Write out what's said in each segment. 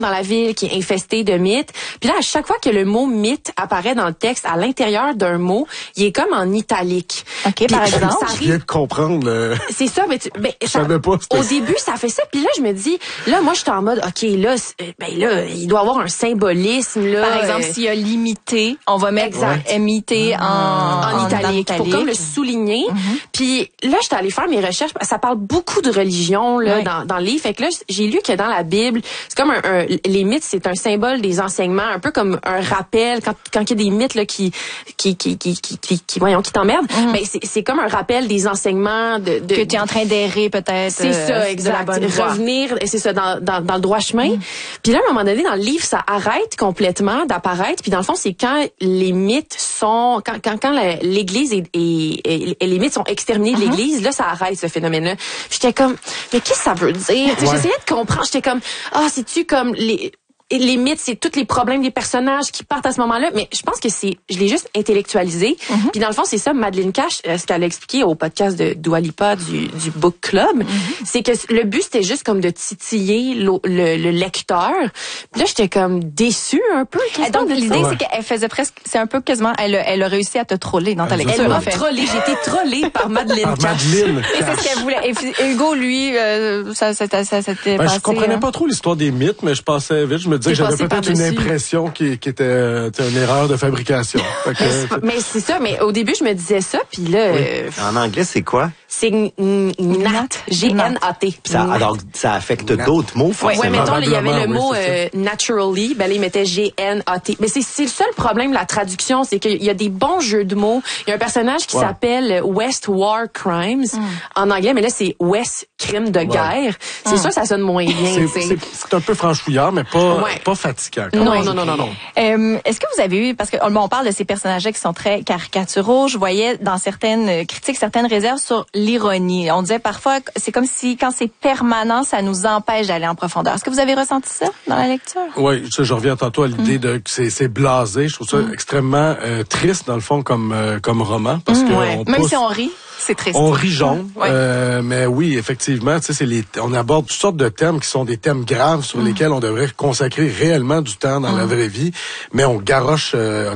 dans la ville qui est infestée de mythes. Puis là, à chaque fois que le mot mythe apparaît dans le texte, à l'intérieur d'un mot, il est comme en italique. OK, puis, par exemple. Je viens de comprendre. C'est ça, mais Je savais pas. au début, ça fait ça. Puis là, je me dis, là, moi, je suis en mode, OK, là, là, il doit avoir un symbolisme, là. Par exemple, s'il y a limité, on va mettre MIT en italique pour comme le souligner. Puis là, j'étais allée faire mes recherches. Ça parle beaucoup de religion là dans le livre. Fait que là, j'ai lu que dans la Bible, c'est comme les mythes, c'est un symbole des enseignements, un peu comme un rappel quand il y a des mythes là qui t'emmerdent. Mais c'est comme un rappel des enseignements de que tu es en train d'errer peut-être. C'est ça, exact. Revenir, c'est ça dans le droit chemin. Puis là, à un moment donné, dans le livre, ça arrête complètement d'apparaître. Puis dans le fond, c'est quand les mythes sont quand l'Église et les mythes sont exterminés de l'Église, là, ça arrête ce phénomène-là. J'étais comme, mais qu'est-ce que ça veut dire? J'essayais de comprendre. J'étais comme, c'est-tu comme les mythes, c'est tous les problèmes des personnages qui partent à ce moment-là, mais je pense que je l'ai juste intellectualisé. Puis dans le fond, c'est ça, Madeleine Cash, ce qu'elle a expliqué au podcast de Dua Lipa du Book Club, c'est que le but, c'était juste comme de titiller le lecteur. Puis là, j'étais comme déçue un peu. Donc, l'idée, c'est qu'elle faisait presque, c'est un peu quasiment, elle a réussi à te troller dans ta lecture. Elle m'a trollée, j'ai été trollée par Madeleine Cash. Et c'est ce qu'elle voulait. Et Hugo, lui, ça s'était passé. Je comprenais pas trop l'histoire des mythes, mais je passais vite. Je me disais que j'avais peut-être une impression qui était une erreur de fabrication. Mais c'est ça, mais au début, je me disais ça, puis là... En anglais, c'est quoi? C'est Gnat, G-N-A-T. Alors, ça affecte d'autres mots, forcément. Ouais, mettons, il y avait le mot naturally, ben là, il mettait G-N-A-T. Mais c'est le seul problème de la traduction, c'est qu'il y a des bons jeux de mots. Il y a un personnage qui s'appelle West War Crimes en anglais, mais là, c'est West Crime de guerre. C'est sûr, ça sonne moins bien. C'est un peu franchouillard, mais pas fatigant. Non. Est-ce que vous avez eu, parce que on parle de ces personnages-là qui sont très caricaturaux, je voyais dans certaines critiques, certaines réserves sur l'ironie. On disait parfois, c'est comme si quand c'est permanent, ça nous empêche d'aller en profondeur. Est-ce que vous avez ressenti ça dans la lecture? Oui, je reviens tantôt à l'idée de que c'est blasé. Je trouve ça extrêmement triste, dans le fond, comme roman. Parce que même si on rit. C'est triste. On rit jaune, mais oui, effectivement, tu sais, on aborde toutes sortes de thèmes qui sont des thèmes graves sur lesquels on devrait consacrer réellement du temps dans la vraie vie, mais on garoche,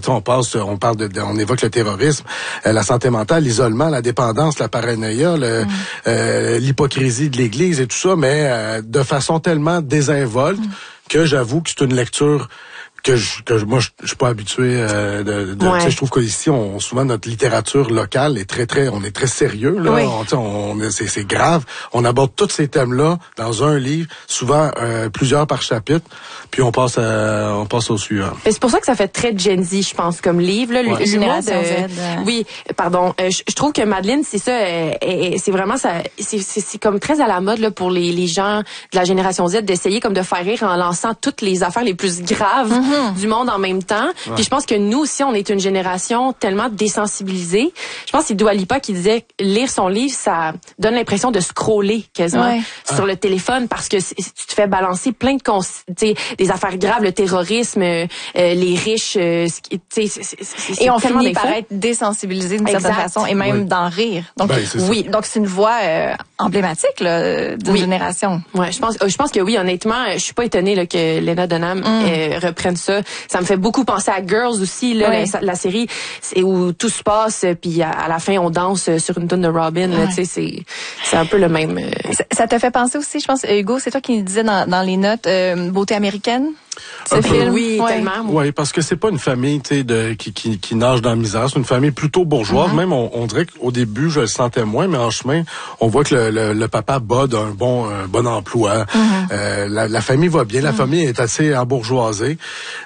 on évoque le terrorisme, la santé mentale, l'isolement, la dépendance, la paranoïa, l'hypocrisie de l'Église et tout ça, mais de façon tellement désinvolte que j'avoue que c'est une lecture que moi je suis pas habitué tu sais, je trouve qu'ici souvent notre littérature locale est on est très sérieux là, c'est grave, on aborde tous ces thèmes-là dans un livre, souvent plusieurs par chapitre, puis on passe au suivant. Et c'est pour ça que ça fait très Gen Z, je pense, comme livre là, Génération Z. Oui, pardon, je trouve que Madeleine, c'est ça, c'est vraiment ça, c'est comme très à la mode là pour les gens de la génération Z d'essayer comme de faire rire en lançant toutes les affaires les plus graves du monde en même temps. Puis je pense que nous aussi, on est une génération tellement désensibilisée. Je pense que c'est Dua Lipa qui disait lire son livre, ça donne l'impression de scroller quasiment sur le téléphone parce que tu te fais balancer plein de des affaires graves, le terrorisme, les riches, et on finit par être désensibilisé d'une certaine façon et même d'en rire. Donc donc c'est une voix emblématique là, d'une génération. Ouais, je pense que oui, honnêtement, je suis pas étonnée là, que Lena Dunham reprenne ça. Ça me fait beaucoup penser à Girls aussi là, la série où tout se passe puis à la fin on danse sur une tune de Robin là, tu sais, c'est un peu le même. Ça te fait penser aussi, je pense, Hugo, c'est toi qui disais dans les notes Beauté américaine. Ce film, oui, tellement. Oui, parce que c'est pas une famille, tu sais, qui nage dans la misère. C'est une famille plutôt bourgeoise. Même, on dirait qu'au début, je le sentais moins, mais en chemin, on voit que le papa bat d'un bon emploi. La famille va bien. La famille est assez embourgeoisée,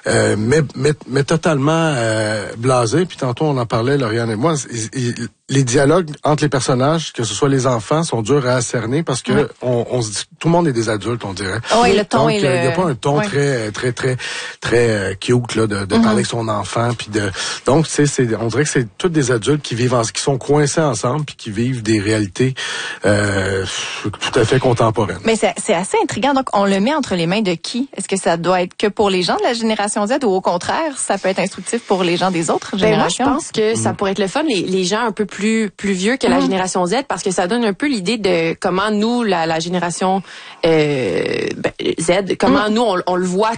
mais totalement blasée. Puis tantôt, on en parlait, Lauriane et moi. Les dialogues entre les personnages, que ce soit les enfants, sont durs à cerner parce que on se dit, tout le monde est des adultes, on dirait. Oui, le ton. Donc, il n'y a pas un ton très cute là de parler avec son enfant, puis donc on dirait que c'est tous des adultes qui sont coincés ensemble puis qui vivent des réalités tout à fait contemporaines. Mais c'est assez intriguant. Donc on le met entre les mains de qui? Est-ce que ça doit être que pour les gens de la génération Z ou au contraire, ça peut être instructif pour les gens des autres générations? Moi, je pense que ça pourrait être le fun les gens un peu plus vieux que la génération Z parce que ça donne un peu l'idée de comment nous la génération Z, comment nous on le voit